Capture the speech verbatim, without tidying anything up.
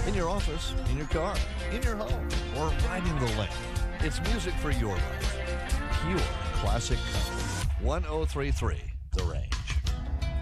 in your office, in your car, in your home, or riding the lake. It's music for your life. Pure classic country. ten thirty-three